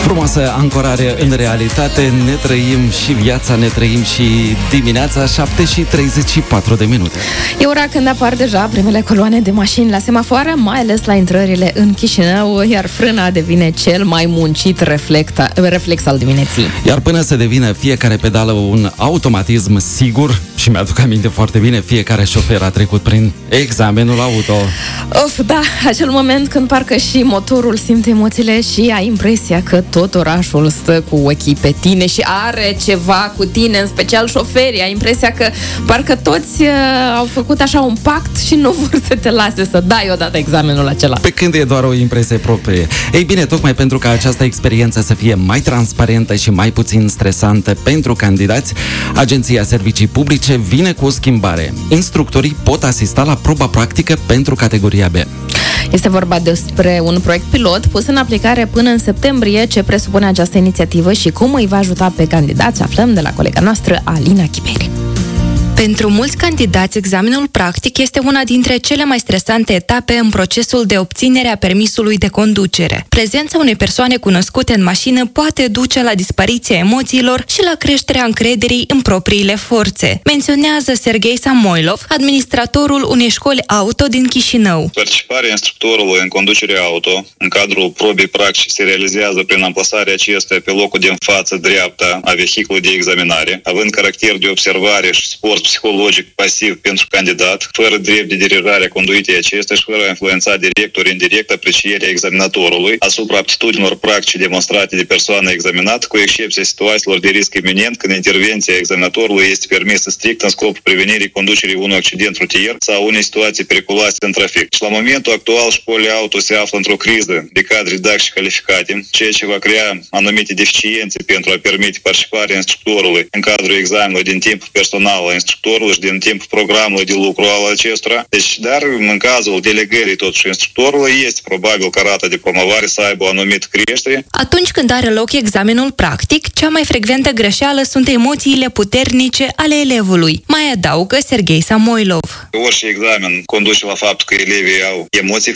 Frumoasă ancorare în realitate, ne trăim și viața, ne trăim și dimineața, 7:34 de minute. E ora când apar deja primele coloane de mașini la semafoare, mai ales la intrările în Chișinău, iar frâna devine cel mai muncit reflex al dimineții. Iar până să devină fiecare pedală un automatism sigur, și mi-aduc aminte foarte bine, fiecare șofer a trecut prin examenul auto. Of, da, acel moment când parcă și motorul simte emoțiile și ai impresia că tot orașul stă cu ochii pe tine și are ceva cu tine, în special șoferii. Ai impresia că parcă toți au făcut așa un pact și nu vor să te lase să dai odată examenul acela. Pe când e doar o impresie proprie. Ei bine, tocmai pentru ca această experiență să fie mai transparentă și mai puțin stresantă pentru candidați, Agenția Servicii Publice vine cu o schimbare. Instructorii pot asista la proba practică pentru categoria B. Este vorba despre un proiect pilot pus în aplicare până în septembrie. Ce presupune această inițiativă și cum îi va ajuta pe candidați, aflăm de la colega noastră, Alina Chiperi. Pentru mulți candidați, examenul practic este una dintre cele mai stresante etape în procesul de obținere a permisului de conducere. Prezența unei persoane cunoscute în mașină poate duce la dispariția emoțiilor și la creșterea încrederii în propriile forțe, menționează Serghei Samoilov, administratorul unei școli auto din Chișinău. Participarea instructorului în conducere auto în cadrul probei practice se realizează prin amplasarea acesteia pe locul din față dreapta a vehiculului de examinare, având caracter de observare și suport psihologic pasiv pentru candidat, fără drept de dirijare a conduitei acestea și fără a influența direct ori indirect aprecierea examinatorului asupra aptitudinilor practice demonstrate de persoana examinată, cu excepția situațiilor de risc iminent când intervenția examinatorului este permisă strict în scopul prevenirii conducerii unui accident rutier sau unei situații periculoase în trafic. Și la momentul actual, școlile auto se află într-o criză de cadre didactici calificate, ceea ce va crea anumite deficiențe pentru a permite participarea instructorului în cadrul examenului din timp personal al instructorului și din timpul programului de lucru al acestora. Deci, dar în cazul delegării totuși instructorului, este probabil ca rata de promovare să aibă o anumită creștere. Atunci când are loc examenul practic, cea mai frecventă greșeală sunt emoțiile puternice ale elevului, mai adaugă Serghei Samoilov. Orice examen conduce la faptul că elevii au emoții